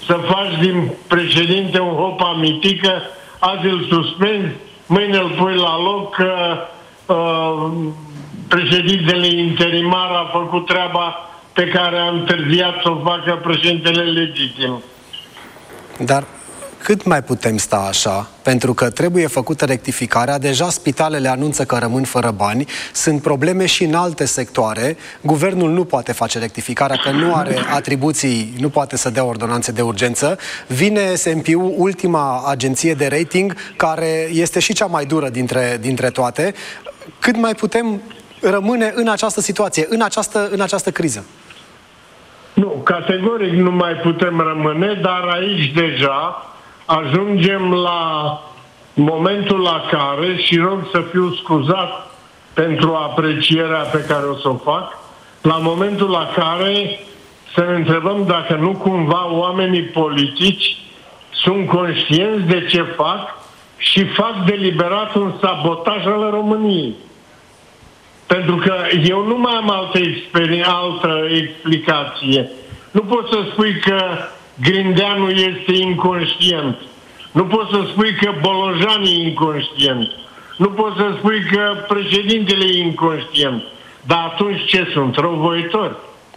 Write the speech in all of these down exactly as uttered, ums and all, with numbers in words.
să faci din președinte un hopa mitică, azi îl suspenzi, mâine îl pui la loc, că uh, președintele interimar a făcut treaba pe care a întârziat să o facă președintele legitim. Dar cât mai putem sta așa? Pentru că trebuie făcută rectificarea. Deja spitalele anunță că rămân fără bani. Sunt probleme și în alte sectoare. Guvernul nu poate face rectificarea, că nu are atribuții, nu poate să dea ordonanțe de urgență. Vine S and P-ul, ultima agenție de rating, care este și cea mai dură dintre, dintre toate. Cât mai putem rămâne în această situație, în această, în această criză? Nu, categoric nu mai putem rămâne, dar aici deja ajungem la momentul la care, și rog să fiu scuzat pentru aprecierea pe care o să o fac, la momentul la care să ne întrebăm dacă nu cumva oamenii politici sunt conștienți de ce fac și fac deliberat un sabotaj al României. Pentru că eu nu mai am altă, altă explicație. Nu poți să spui că Grindeanu este inconștient. Nu poți să spui că Bolojan e inconștient. Nu poți să spui că președintele e inconștient. Dar atunci ce sunt? Răuvoitori.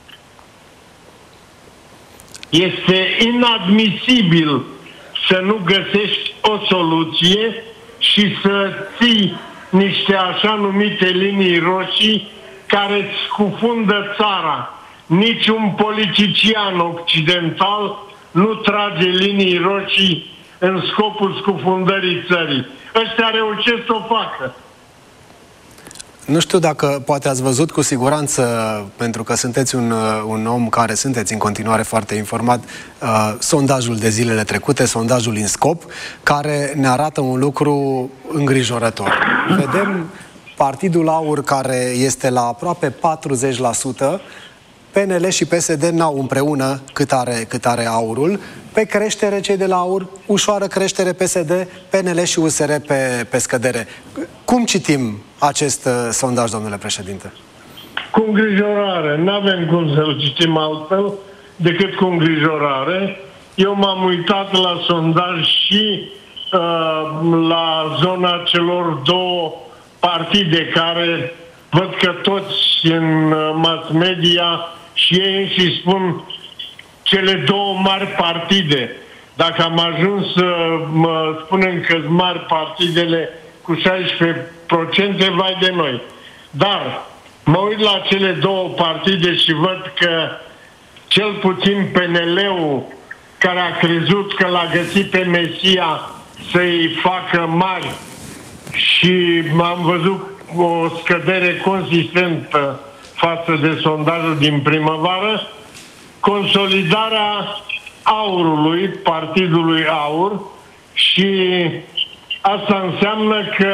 Este inadmisibil să nu găsești o soluție și să ții niște așa numite linii roșii care îți scufundă țara. Niciun politician occidental nu trage linii roșii în scopul scufundării țării. Ăștia reușesc să o facă. Nu știu dacă poate ați văzut, cu siguranță, pentru că sunteți un, un om care sunteți în continuare foarte informat, uh, sondajul de zilele trecute, sondajul INSCOP, care ne arată un lucru îngrijorător. Vedem Partidul Aur, care este la aproape patruzeci la sută, P N L și P S D n-au împreună cât are, cât are Aurul. Pe creștere cei de la Aur, ușoară creștere P S D, P N L și U S R pe, pe scădere. Cum citim acest uh, sondaj, domnule președinte? Cu îngrijorare. N-avem cum să-l citim altfel decât cu îngrijorare. Eu m-am uitat la sondaj și uh, la zona celor două partide care văd că toți în mass media și ei și spun cele două mari partide. Dacă am ajuns să mă spunem că sunt mari partidele cu șaisprezece la sută, vai de noi. Dar mă uit la cele două partide și văd că cel puțin P N L-ul, care a crezut că l-a găsit pe Mesia să-i facă mari, și am văzut o scădere consistentă față de sondajul din primăvară, consolidarea Aurului, Partidului Aur, și asta înseamnă că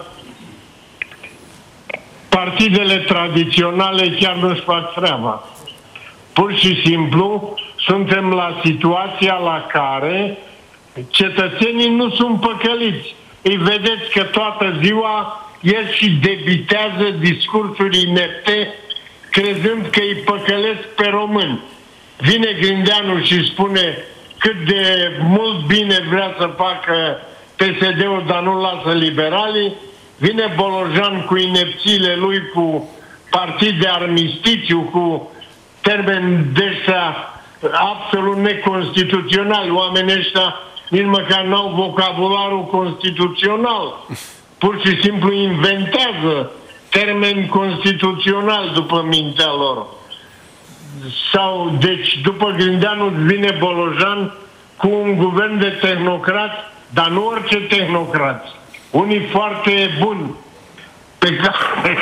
partidele tradiționale chiar nu-și fac treaba. Pur și simplu suntem la situația la care cetățenii nu sunt păcăliți. Îi vedeți că toată ziua el și debitează discursuri inepte, crezând că îi păcălesc pe români. Vine Grindeanu și spune cât de mult bine vrea să facă P S D-ul, dar nu lasă liberalii. Vine Bolojan cu inepțiile lui, cu partid de armistițiu, cu termeni de ăștia absolut neconstituționali. Oamenii ăștia nici măcar n-au vocabularul constituțional. Pur și simplu inventează termeni constituționali după mintea lor. Sau, deci, după Grindeanu vine Bolojan cu un guvern de tehnocrați, dar nu orice tehnocrați. Unii foarte buni, pe care,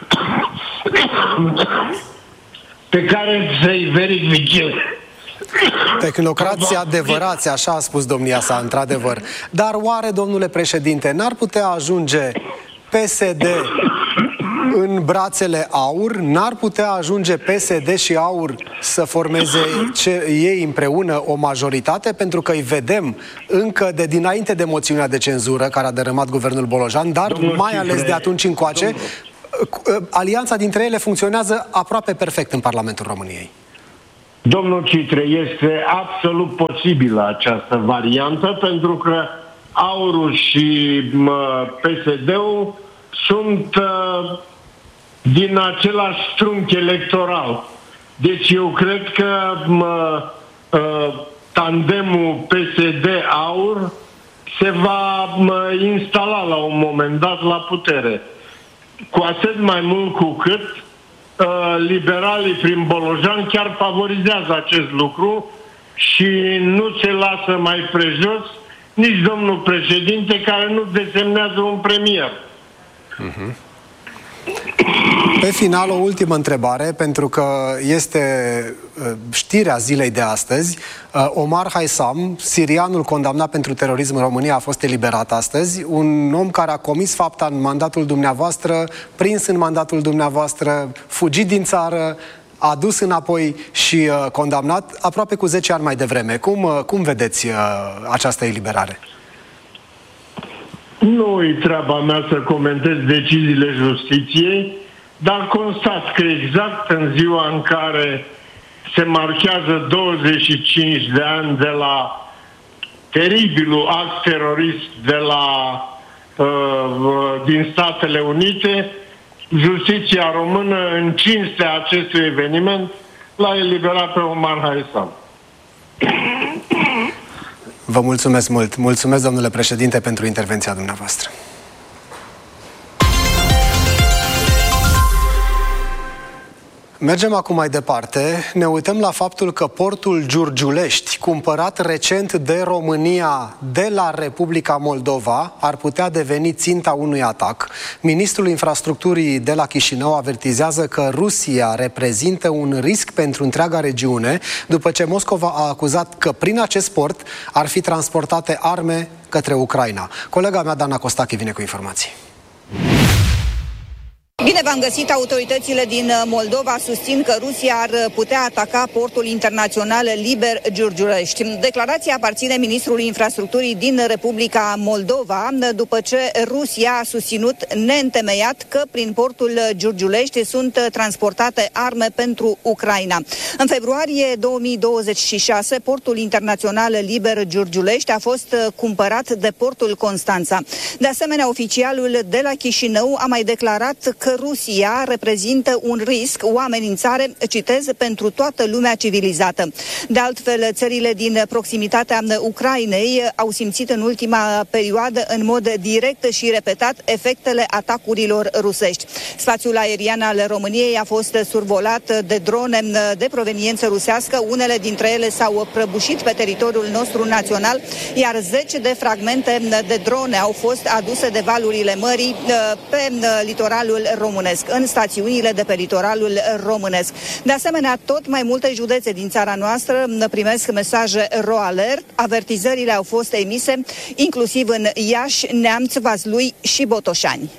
pe care să-i verifice. Tehnocrații adevărați, așa a spus domnia sa, într-adevăr. Dar oare, domnule președinte, n-ar putea ajunge P S D în brațele Aur? N-ar putea ajunge P S D și Aur să formeze ce, ei împreună o majoritate? Pentru că îi vedem încă de dinainte de moțiunea de cenzură care a dărâmat guvernul Bolojan, dar domnul mai ales Cifre, de atunci încoace, domnul... alianța dintre ele funcționează aproape perfect în Parlamentul României. Domnul Citre, este absolut posibilă această variantă, pentru că Aurul și P S D-ul sunt uh, din același trunchi electoral. Deci eu cred că uh, uh, tandemul P S D-Aur se va uh, instala la un moment dat la putere. Cu atât mai mult cu cât uh, liberalii prin Bolojan chiar favorizează acest lucru și nu se lasă mai prejos nici domnul președinte, care nu desemnează un premier. Uh-huh. Pe final, o ultimă întrebare, pentru că este știrea zilei de astăzi. Omar Haisam, sirianul condamnat pentru terorism în România, a fost eliberat astăzi. Un om care a comis fapta în mandatul dumneavoastră, prins în mandatul dumneavoastră, fugit din țară, adus înapoi și uh, condamnat aproape cu zece ani mai devreme. Cum, uh, cum vedeți uh, această eliberare? Nu-i treaba mea să comentez deciziile justiției, dar constat că exact în ziua în care se marchează douăzeci și cinci de ani de la teribilul act terorist de la, uh, din Statele Unite, justiția română, în cinstea acestui eveniment, l-a eliberat pe Omar Haisam. Vă mulțumesc mult. Mulțumesc, domnule președinte, pentru intervenția dumneavoastră. Mergem acum mai departe. Ne uităm la faptul că portul Giurgiulești, cumpărat recent de România de la Republica Moldova, ar putea deveni ținta unui atac. Ministrul Infrastructurii de la Chișinău avertizează că Rusia reprezintă un risc pentru întreaga regiune, după ce Moscova a acuzat că prin acest port ar fi transportate arme către Ucraina. Colega mea, Dana Costache, vine cu informații. Bine v-am găsit. Autoritățile din Moldova susțin că Rusia ar putea ataca portul internațional liber Giurgiulești. Declarația aparține ministrului infrastructurii din Republica Moldova, după ce Rusia a susținut neîntemeiat că prin portul Giurgiulești sunt transportate arme pentru Ucraina. În februarie două mii douăzeci și șase, portul internațional liber Giurgiulești a fost cumpărat de portul Constanța. De asemenea, oficialul de la Chișinău a mai declarat că Rusia reprezintă un risc, o amenințare, citez, pentru toată lumea civilizată. De altfel, țările din proximitatea Ucrainei au simțit în ultima perioadă în mod direct și repetat efectele atacurilor rusești. Spațiul aerian al României a fost survolat de drone de proveniență rusească, unele dintre ele s-au prăbușit pe teritoriul nostru național, iar zece de fragmente de drone au fost aduse de valurile mării pe litoralul românesc, în stațiunile de pe litoralul românesc. De asemenea, tot mai multe județe din țara noastră primesc mesaje ro-alert. Avertizările au fost emise inclusiv în Iași, Neamț, Vaslui și Botoșani.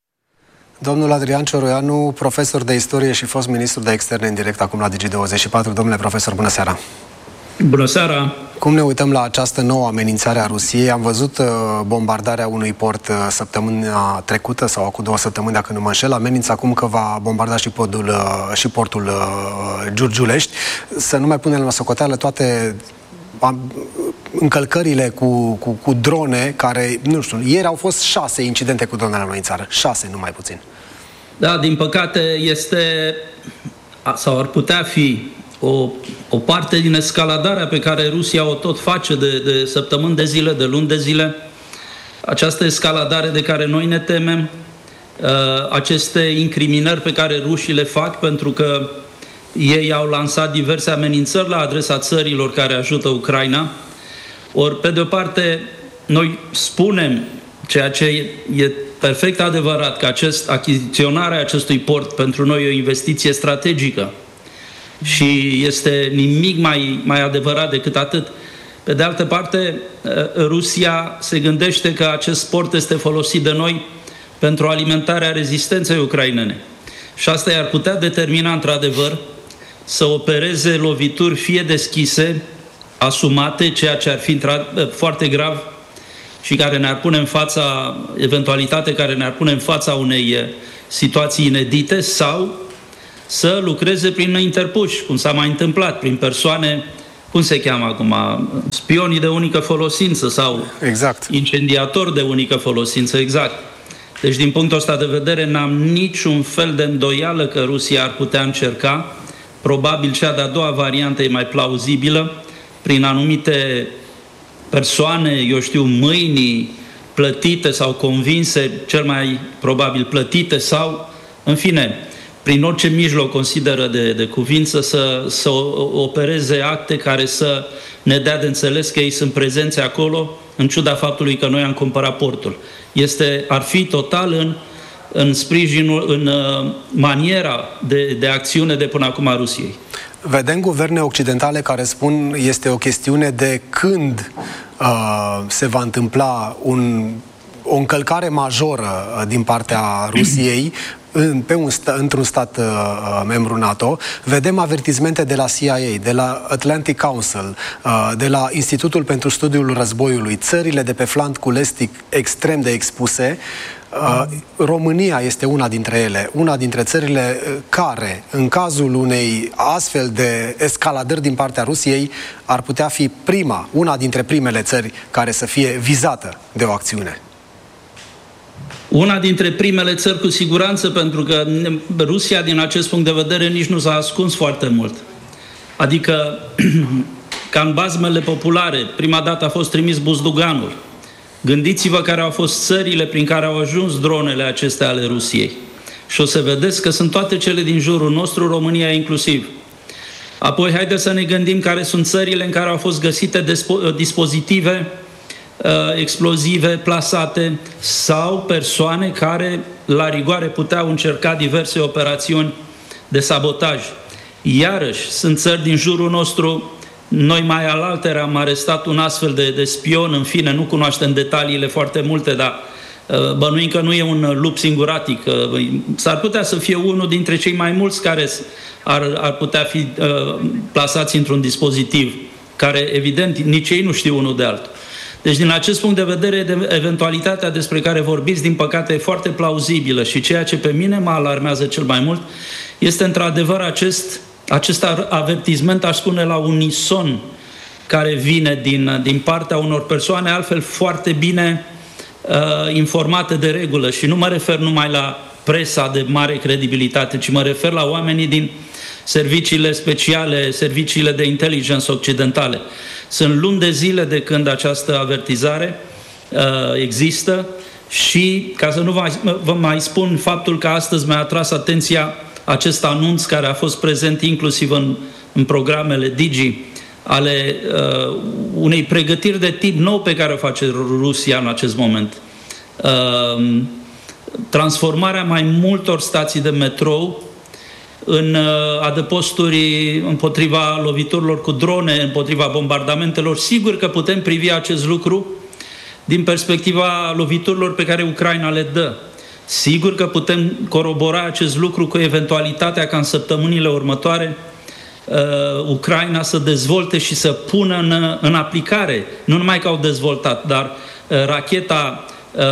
Domnul Adrian Cioroianu, profesor de istorie și fost ministru de externe în direct acum la Digi douăzeci și patru. Domnule profesor, bună seara! Bună seara! Cum ne uităm la această nouă amenințare a Rusiei? Am văzut uh, bombardarea unui port uh, săptămâna trecută sau acum două săptămâni, dacă nu mă înșel. Amenință acum că va bombarda și, podul, uh, și portul uh, Giurgiulești. Să nu mai punem la socoteală toate uh, încălcările cu, cu, cu drone, care, nu știu, ieri au fost șase incidente cu drone la noi în țară. Șase, nu mai puțin. Da, din păcate este, sau ar putea fi, O, o parte din escaladarea pe care Rusia o tot face de, de săptămâni de zile, de luni de zile, această escaladare de care noi ne temem, aceste incriminări pe care rușii le fac pentru că ei au lansat diverse amenințări la adresa țărilor care ajută Ucraina. Ori, pe de-o parte, noi spunem, ceea ce e perfect adevărat, că acest, achiziționarea acestui port pentru noi e o investiție strategică, și este nimic mai, mai adevărat decât atât. Pe de altă parte, Rusia se gândește că acest port este folosit de noi pentru alimentarea rezistenței ucrainene. Și asta i-ar putea determina, într-adevăr, să opereze lovituri fie deschise, asumate, ceea ce ar fi foarte grav și care ne-ar pune în fața, eventualitate care ne-ar pune în fața unei situații inedite, sau să lucreze prin interpuși, cum s-a mai întâmplat, prin persoane, cum se cheamă acum, spionii de unică folosință sau exact. incendiatori de unică folosință, exact. Deci, din punctul ăsta de vedere, n-am niciun fel de îndoială că Rusia ar putea încerca. Probabil cea de-a doua variantă e mai plauzibilă, prin anumite persoane, eu știu, mâinii plătite sau convinse, cel mai probabil plătite sau, în fine, prin orice mijloc consideră de, de cuvință să, să opereze acte care să ne dea de înțeles că ei sunt prezenți acolo, în ciuda faptului că noi am cumpărat portul. Este, ar fi total în, în sprijinul, în uh, maniera de, de acțiune de până acum a Rusiei. Vedem guverne occidentale care spun este o chestiune de când uh, se va întâmpla un, o încălcare majoră din partea Rusiei în, pe un sta, într-un stat uh, membru NATO. Vedem avertizmente de la C I A, de la Atlantic Council, uh, de la Institutul pentru Studiul Războiului, țările de pe flancul estic extrem de expuse. Uh, România este una dintre ele, una dintre țările care, în cazul unei astfel de escaladări din partea Rusiei, ar putea fi prima, una dintre primele țări care să fie vizată de o acțiune. Una dintre primele țări cu siguranță, pentru că Rusia, din acest punct de vedere, nici nu s-a ascuns foarte mult. Adică, ca în bazmele populare, prima dată a fost trimis buzduganul. Gândiți-vă care au fost țările prin care au ajuns dronele acestea ale Rusiei. Și o să vedeți că sunt toate cele din jurul nostru, România inclusiv. Apoi, haideți să ne gândim care sunt țările în care au fost găsite dispozitive explozive plasate sau persoane care, la rigoare, puteau încerca diverse operațiuni de sabotaj. Iarăși, sunt țări din jurul nostru. Noi mai alaltere am arestat un astfel de, de spion, în fine, nu cunoaștem detaliile foarte multe, dar uh, bănuim că nu e un lup singuratic. Uh, s-ar putea să fie unul dintre cei mai mulți care ar, ar putea fi uh, plasați într-un dispozitiv, care, evident, nici ei nu știu unul de altul. Deci, din acest punct de vedere, de eventualitatea despre care vorbiți, din păcate, e foarte plauzibilă și ceea ce pe mine mă alarmează cel mai mult este, într-adevăr, acest, acest avertisment, aș spune, la unison, care vine din, din partea unor persoane altfel foarte bine uh, informate de regulă. Și nu mă refer numai la presa de mare credibilitate, ci mă refer la oamenii din serviciile speciale, serviciile de inteligență occidentale. Sunt luni de zile de când această avertizare uh, există și, ca să nu vă, vă mai spun faptul că astăzi mi-a atras atenția acest anunț care a fost prezent inclusiv în, în programele Digi ale uh, unei pregătiri de tip nou pe care o face Rusia în acest moment. Uh, transformarea mai multor stații de metrou în adăposturi împotriva loviturilor cu drone, împotriva bombardamentelor. Sigur că putem privi acest lucru din perspectiva loviturilor pe care Ucraina le dă. Sigur că putem corobora acest lucru cu eventualitatea ca în săptămânile următoare uh, Ucraina să dezvolte și să pună în, în aplicare, nu numai că au dezvoltat, dar uh, racheta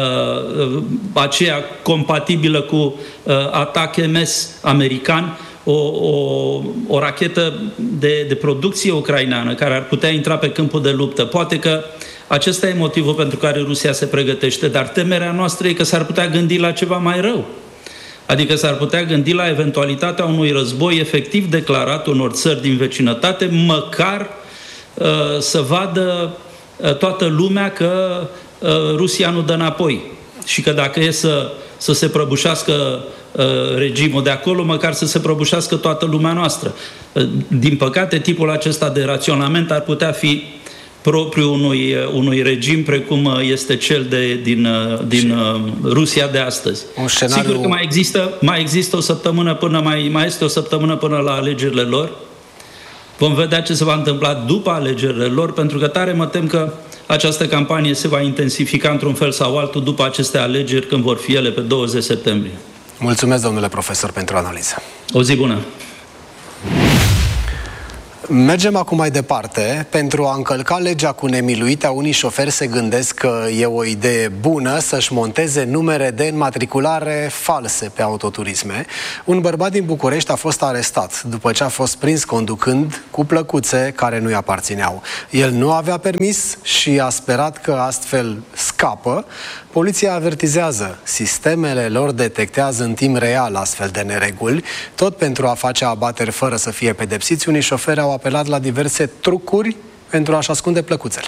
Uh, aceea compatibilă cu uh, atac M S american, o, o, o rachetă de, de producție ucraineană care ar putea intra pe câmpul de luptă. Poate că acesta e motivul pentru care Rusia se pregătește, dar temerea noastră e că s-ar putea gândi la ceva mai rău. Adică s-ar putea gândi la eventualitatea unui război efectiv declarat unor țări din vecinătate, măcar uh, să vadă uh, toată lumea că Rusia nu dă înapoi și că dacă e să, să se prăbușească uh, regimul de acolo, măcar să se prăbușească toată lumea noastră. Uh, din păcate, tipul acesta de raționament ar putea fi propriu unui, unui regim precum este cel de, din, din Rusia de astăzi. Un scenariu... Sigur că mai există, mai există o săptămână până, mai, mai este o săptămână până la alegerile lor. Vom vedea ce se va întâmpla după alegerile lor, pentru că tare mă tem că această campanie se va intensifica într-un fel sau altul după aceste alegeri, când vor fi ele pe douăzeci septembrie. Mulțumesc, domnule profesor, pentru analiză. O zi bună! Mergem acum mai departe. Pentru a încălca legea cu nemiluitea, unii șoferi se gândesc că e o idee bună să-și monteze numere de înmatriculare false pe autoturisme. Un bărbat din București a fost arestat după ce a fost prins conducând cu plăcuțe care nu-i aparțineau. El nu avea permis și a sperat că astfel scapă. Poliția avertizează, sistemele lor detectează în timp real astfel de nereguli. Tot pentru a face abateri fără să fie pedepsiți, unii șoferi au apelat la diverse trucuri pentru a-și ascunde plăcuțele.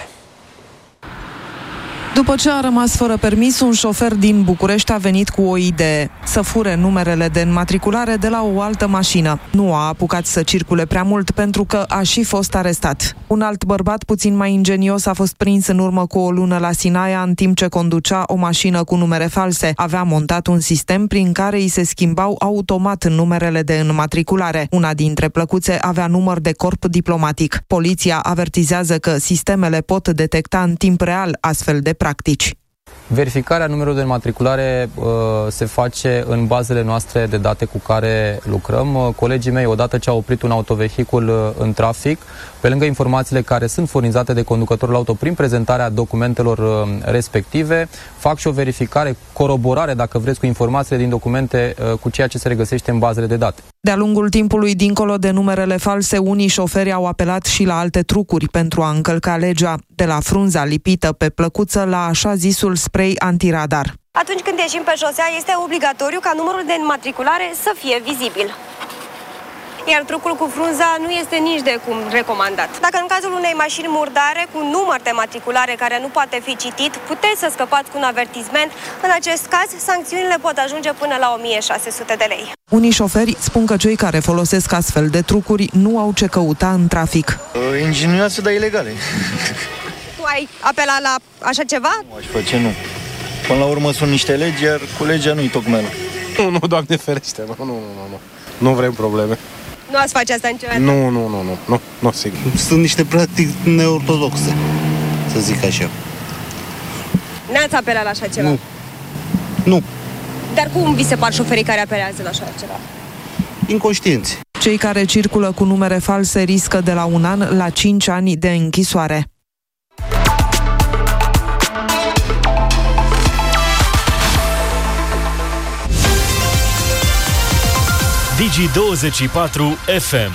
După ce a rămas fără permis, un șofer din București a venit cu o idee: să fure numerele de înmatriculare de la o altă mașină. Nu a apucat să circule prea mult pentru că a și fost arestat. Un alt bărbat puțin mai ingenios a fost prins în urmă cu o lună la Sinaia în timp ce conducea o mașină cu numere false. Avea montat un sistem prin care îi se schimbau automat numerele de înmatriculare. Una dintre plăcuțe avea număr de corp diplomatic. Poliția avertizează că sistemele pot detecta în timp real astfel de practici. Verificarea numerului de înmatriculare uh, se face în bazele noastre de date cu care lucrăm. Uh, colegii mei, odată ce au oprit un autovehicul uh, în trafic, pe lângă informațiile care sunt furnizate de conducătorul auto prin prezentarea documentelor uh, respective, fac și o verificare, coroborare, dacă vreți, cu informațiile din documente uh, cu ceea ce se regăsește în bazele de date. De-a lungul timpului, dincolo de numerele false, unii șoferi au apelat și la alte trucuri pentru a încălca legea, de la frunza lipită pe plăcuță la așa zisul spray antiradar. Atunci când ieșim pe șosea, este obligatoriu ca numărul de înmatriculare să fie vizibil. Iar trucul cu frunza nu este nici de cum recomandat. Dacă în cazul unei mașini murdare cu număr de matriculare care nu poate fi citit, puteți să scăpați cu un avertisment. În acest caz, sancțiunile pot ajunge până la o mie șase sute de lei. Unii șoferi spun că cei care folosesc astfel de trucuri nu au ce căuta în trafic. Ingenioase, dar ilegale. Tu ai apelat la așa ceva? Nu aș face, nu. Până la urmă sunt niște legi, iar cu legea nu-i tocmeală. Nu, nu, Doamne ferește, nu, nu, nu, nu. Nu vrem probleme. Nu ați face asta niciodată? Nu, nu, nu, nu, nu, nu, sigur. Sunt niște practici neortodoxe, să zic așa. N-ați apelat la așa ceva? Nu. Nu. Dar cum vi se par șoferii care apelează la așa ceva? Inconștienți. Cei care circulă cu numere false riscă de la un an la cinci ani de închisoare. Digi douăzeci și patru F M.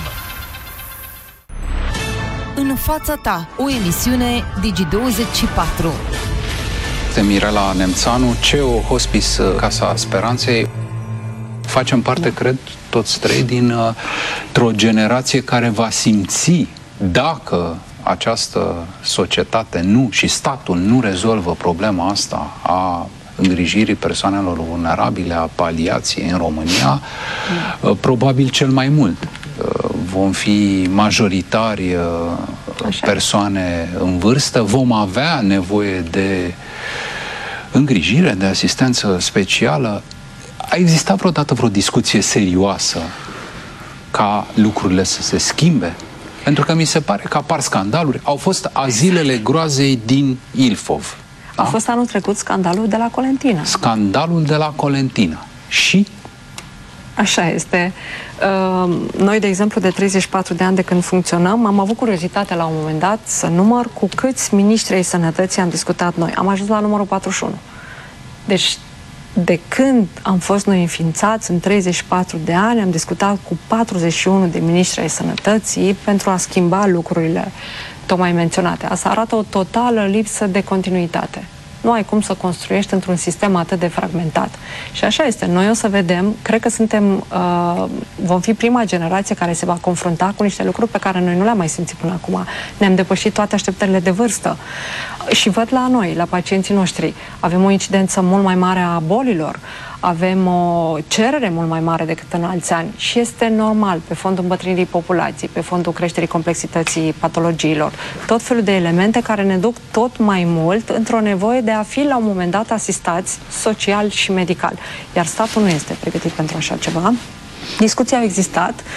În fața ta, o emisiune Digi douăzeci și patru. Mirela Nemțanu, C E O Hospice Casa Speranței. Facem parte, cred, toți trei, dintr-o generație care va simți, dacă această societate nu și statul nu rezolvă problema asta a îngrijirii persoanelor vulnerabile, a paliației în România, probabil cel mai mult. Vom fi majoritari persoane în vârstă, vom avea nevoie de îngrijire, de asistență specială. A existat vreodată vreo discuție serioasă ca lucrurile să se schimbe? Pentru că mi se pare că apar scandaluri. Au fost azilele groazei din Ilfov. A da? fost anul trecut scandalul de la Colentina. Scandalul de la Colentina. Și? Așa este. Noi, de exemplu, de treizeci și patru de ani de când funcționăm, am avut curiozitatea la un moment dat să număr cu câți miniștri ai sănătății am discutat noi. Am ajuns la numărul patruzeci și unu. Deci, de când am fost noi înființați, în treizeci și patru de ani, am discutat cu patruzeci și unu de miniștri ai sănătății pentru a schimba lucrurile tocmai menționate. Asta arată o totală lipsă de continuitate. Nu ai cum să construiești într-un sistem atât de fragmentat. Și așa este. Noi o să vedem, cred că suntem, uh, vom fi prima generație care se va confrunta cu niște lucruri pe care noi nu le-am mai simțit până acum. Ne-am depășit toate așteptările de vârstă. Și văd la noi, la pacienții noștri, avem o incidență mult mai mare a bolilor, avem o cerere mult mai mare decât în alți ani și este normal pe fondul îmbătrânirii populației, pe fondul creșterii complexității patologiilor, tot felul de elemente care ne duc tot mai mult într-o nevoie de a fi la un moment dat asistați social și medical. Iar statul nu este pregătit pentru așa ceva. Discuții au existat.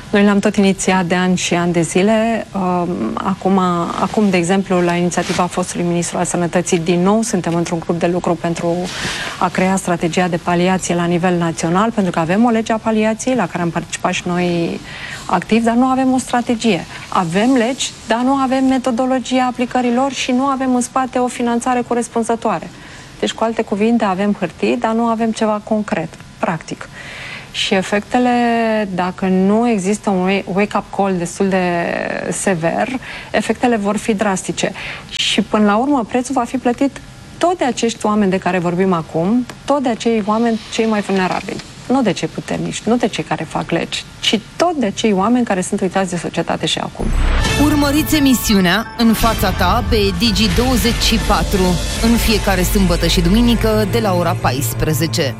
Noi le-am tot inițiat de ani și ani de zile. Acum, acum, de exemplu, la inițiativa fostului ministru al Sănătății, din nou suntem într-un grup de lucru pentru a crea strategia de paliație la nivel național, pentru că avem o lege a paliației la care am participat și noi activ, dar nu avem o strategie. Avem legi, dar nu avem metodologia aplicărilor și nu avem în spate o finanțare corespunzătoare. Deci, cu alte cuvinte, avem hârtii, dar nu avem ceva concret, practic. Și efectele, dacă nu există un wake-up call destul de sever, efectele vor fi drastice. Și până la urmă, prețul va fi plătit tot de acești oameni de care vorbim acum, tot de acei oameni cei mai vulnerabili. Nu de cei puternici, nu de cei care fac legi, ci tot de cei oameni care sunt uitați de societate și acum. Urmăriți emisiunea În fața ta pe Digi douăzeci și patru în fiecare sâmbătă și duminică de la ora paisprezece.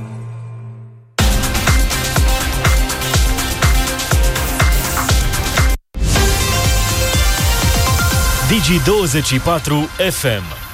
Digi douăzeci și patru F M.